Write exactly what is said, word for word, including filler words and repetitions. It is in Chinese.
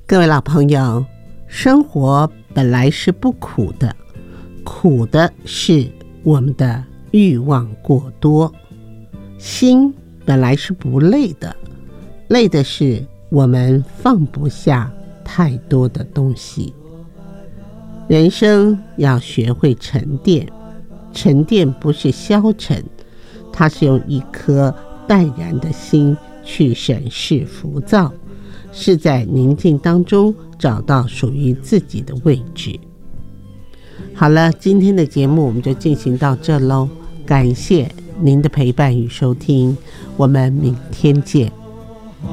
各位老朋友，生活本来是不苦的，苦的是我们的欲望过多；心本来是不累的，累的是我们放不下太多的东西。人生要学会沉淀，沉淀不是消沉，它是用一颗淡然的心去审视浮躁，是在宁静当中找到属于自己的位置。好了，今天的节目我们就进行到这喽，感谢您的陪伴与收听，我们明天见。